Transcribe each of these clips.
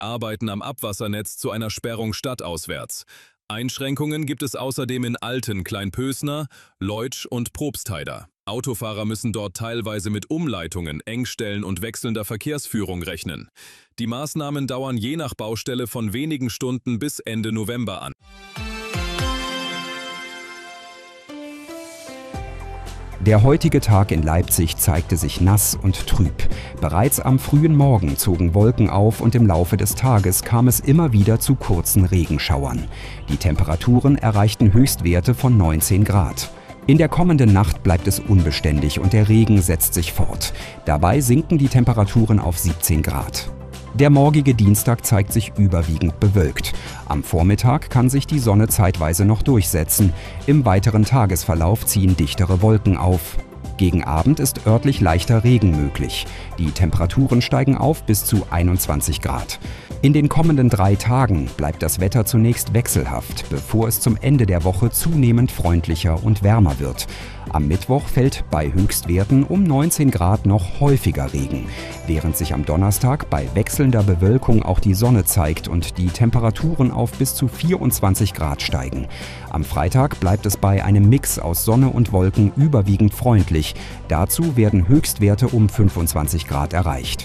Arbeiten am Abwassernetz zu einer Sperrung stadtauswärts. Einschränkungen gibt es außerdem in Alten, Kleinpösner, Leutsch und Probstheider. Autofahrer müssen dort teilweise mit Umleitungen, Engstellen und wechselnder Verkehrsführung rechnen. Die Maßnahmen dauern je nach Baustelle von wenigen Stunden bis Ende November an. Der heutige Tag in Leipzig zeigte sich nass und trüb. Bereits am frühen Morgen zogen Wolken auf und im Laufe des Tages kam es immer wieder zu kurzen Regenschauern. Die Temperaturen erreichten Höchstwerte von 19 Grad. In der kommenden Nacht bleibt es unbeständig und der Regen setzt sich fort. Dabei sinken die Temperaturen auf 17 Grad. Der morgige Dienstag zeigt sich überwiegend bewölkt. Am Vormittag kann sich die Sonne zeitweise noch durchsetzen. Im weiteren Tagesverlauf ziehen dichtere Wolken auf. Gegen Abend ist örtlich leichter Regen möglich. Die Temperaturen steigen auf bis zu 21 Grad. In den kommenden 3 Tagen bleibt das Wetter zunächst wechselhaft, bevor es zum Ende der Woche zunehmend freundlicher und wärmer wird. Am Mittwoch fällt bei Höchstwerten um 19 Grad noch häufiger Regen, während sich am Donnerstag bei wechselnder Bewölkung auch die Sonne zeigt und die Temperaturen auf bis zu 24 Grad steigen. Am Freitag bleibt es bei einem Mix aus Sonne und Wolken überwiegend freundlich. Dazu werden Höchstwerte um 25 Grad erreicht.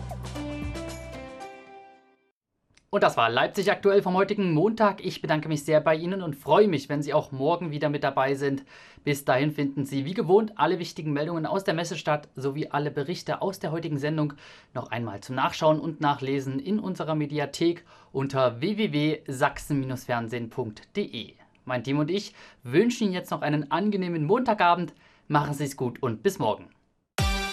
Und das war Leipzig aktuell vom heutigen Montag. Ich bedanke mich sehr bei Ihnen und freue mich, wenn Sie auch morgen wieder mit dabei sind. Bis dahin finden Sie wie gewohnt alle wichtigen Meldungen aus der Messestadt sowie alle Berichte aus der heutigen Sendung noch einmal zum Nachschauen und Nachlesen in unserer Mediathek unter www.sachsen-fernsehen.de. Mein Team und ich wünschen Ihnen jetzt noch einen angenehmen Montagabend. Machen Sie es gut und bis morgen.